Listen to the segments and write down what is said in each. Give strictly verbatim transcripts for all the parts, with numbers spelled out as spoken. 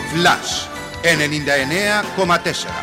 Flash ενενήντα εννέα κόμμα τέσσερα.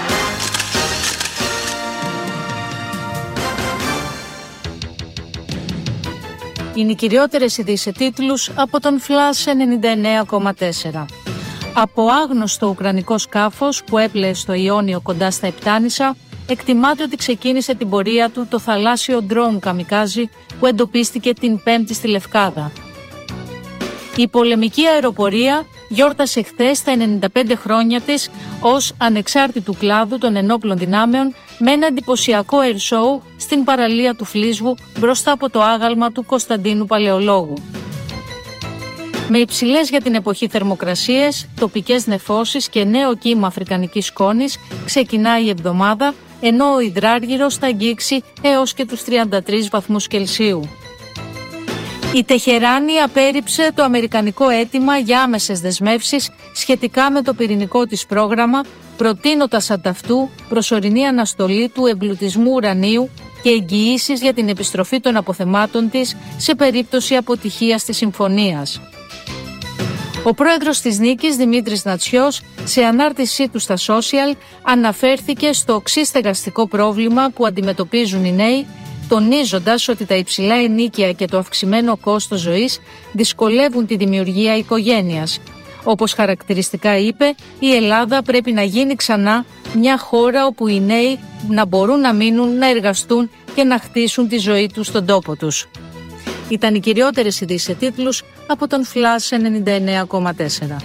Είναι οι κυριότερες ειδήσεις σε τίτλους από τον Flash ενενήντα εννέα κόμμα τέσσερα. Από άγνωστο ουκρανικό σκάφος που έπλεε στο Ιόνιο κοντά στα Επτάνησα, εκτιμάται ότι ξεκίνησε την πορεία του το θαλάσσιο ντρόουν καμικάζι που εντοπίστηκε την Πέμπτη στη Λευκάδα. Η πολεμική αεροπορία γιόρτασε χθες τα ενενήντα πέντε χρόνια της ως ανεξάρτητου κλάδου των ενόπλων δυνάμεων με ένα εντυπωσιακό air show στην παραλία του Φλίσβου μπροστά από το άγαλμα του Κωνσταντίνου Παλαιολόγου. Με υψηλές για την εποχή θερμοκρασίες, τοπικές νεφώσεις και νέο κύμα αφρικανικής σκόνης ξεκινάει η εβδομάδα, ενώ ο υδράργυρος θα αγγίξει έως και τους τριάντα τρεις βαθμούς Κελσίου. Η Τεχεράνη απέρριψε το αμερικανικό αίτημα για άμεσες δεσμεύσεις σχετικά με το πυρηνικό της πρόγραμμα, προτείνοντας ανταυτού προσωρινή αναστολή του εμπλουτισμού ουρανίου και εγγυήσεις για την επιστροφή των αποθεμάτων της σε περίπτωση αποτυχίας της συμφωνίας. Ο πρόεδρος της Νίκης, Δημήτρης Νατσιός, σε ανάρτησή του στα social, αναφέρθηκε στο οξύ στεγαστικό πρόβλημα που αντιμετωπίζουν οι νέοι, τονίζοντας ότι τα υψηλά ενοίκια και το αυξημένο κόστος ζωής δυσκολεύουν τη δημιουργία οικογένειας. Όπως χαρακτηριστικά είπε, η Ελλάδα πρέπει να γίνει ξανά μια χώρα όπου οι νέοι να μπορούν να μείνουν, να εργαστούν και να χτίσουν τη ζωή τους στον τόπο τους. Ήταν οι κυριότερες ειδήσεις σε τίτλους από τον Flash ενενήντα εννέα κόμμα τέσσερα.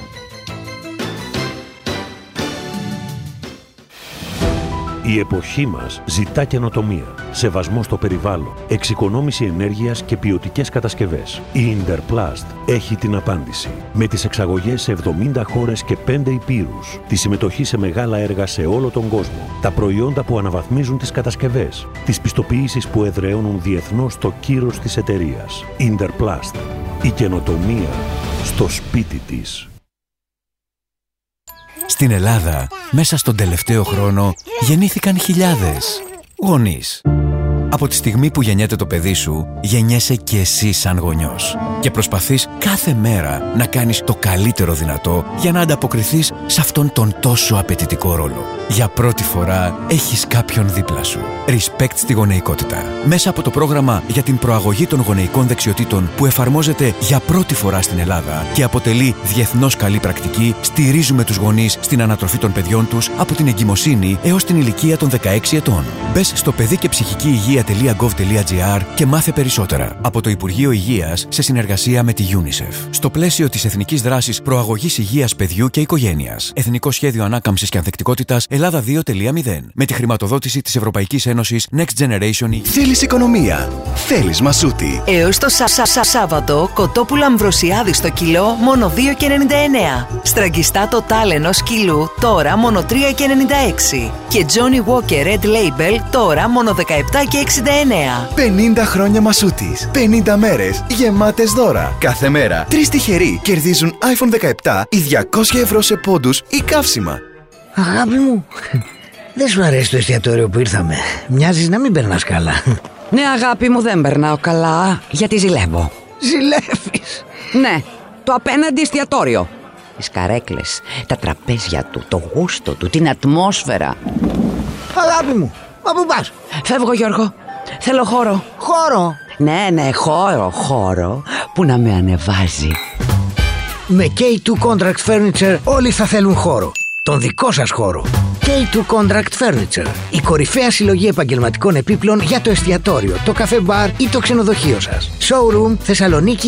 Η εποχή μας ζητά καινοτομία, σεβασμό στο περιβάλλον, εξοικονόμηση ενέργειας και ποιοτικές κατασκευές. Η Interplast έχει την απάντηση. Με τις εξαγωγές σε εβδομήντα χώρες και πέντε υπήρους, τη συμμετοχή σε μεγάλα έργα σε όλο τον κόσμο, τα προϊόντα που αναβαθμίζουν τις κατασκευές, τις πιστοποιήσεις που εδραιώνουν διεθνώς το κύρος της εταιρείας. Interplast. Η καινοτομία στο σπίτι της. Στην Ελλάδα, μέσα στον τελευταίο χρόνο, γεννήθηκαν χιλιάδες γονείς. Από τη στιγμή που γεννιέται το παιδί σου, γεννιέσαι και εσύ σαν γονιός. Και προσπαθείς κάθε μέρα να κάνεις το καλύτερο δυνατό για να ανταποκριθείς σε αυτόν τον τόσο απαιτητικό ρόλο. Για πρώτη φορά έχεις κάποιον δίπλα σου. Respect στη γονεϊκότητα. Μέσα από το πρόγραμμα για την προαγωγή των γονεϊκών δεξιοτήτων που εφαρμόζεται για πρώτη φορά στην Ελλάδα και αποτελεί διεθνώς καλή πρακτική, στηρίζουμε τους γονείς στην ανατροφή των παιδιών τους από την εγκυμοσύνη έως την ηλικία των δεκαέξι ετών. Μπες στο παιδί και ψυχική υγεία τελεία γκοβ τελεία τζι άρ και μάθε περισσότερα από το Υπουργείο Υγείας σε συνεργασία με τη UNICEF. Στο πλαίσιο της Εθνικής Δράσης Προαγωγής Υγείας Παιδιού και Οικογένειας. Εθνικό Σχέδιο Ανάκαμψης και Ανθεκτικότητας Ελλάδα δύο κόμμα μηδέν. Με τη χρηματοδότηση της Ευρωπαϊκής Ένωσης Next Generation. Θέλεις οικονομία. Θέλεις Μασούτη. Έως το σα, σα, σα, Σάββατο, κοτόπουλα Αμβροσιάδη στο κιλό μόνο δύο κόμμα ενενήντα εννέα. Στραγγιστά το τάλενο κιλού τώρα μόνο τρία κόμμα ενενήντα έξι. Και Johnny Walker Red Label τώρα μόνο δεκαεπτά κόμμα εξήντα εννέα. πενήντα χρόνια Μασούτης. πενήντα μέρες γεμάτες δώρα. Κάθε μέρα τρεις τυχεροί κερδίζουν iPhone δεκαεπτά ή διακόσια ευρώ σε πόντους ή καύσιμα. Αγάπη μου, δεν σου αρέσει το εστιατόριο που ήρθαμε? Μοιάζεις να μην περνάς καλά. Ναι, αγάπη μου, δεν περνάω καλά, γιατί ζηλεύω. Ζηλεύεις? Ναι, το απέναντι εστιατόριο. Τις καρέκλες, τα τραπέζια του, το γούστο του, την ατμόσφαιρα. Αγάπη μου, μα πού πας? Φεύγω, Γιώργο, θέλω χώρο. Χώρο? Ναι, ναι, χώρο, χώρο που να με ανεβάζει. Με κέι τού Contract Furniture όλοι θα θέλουν χώρο. Τον δικό σας χώρο. κέι τού Contract Furniture. Η κορυφαία συλλογή επαγγελματικών επίπλων για το εστιατόριο, το καφέ μπαρ ή το ξενοδοχείο σας. Showroom Θεσσαλονίκη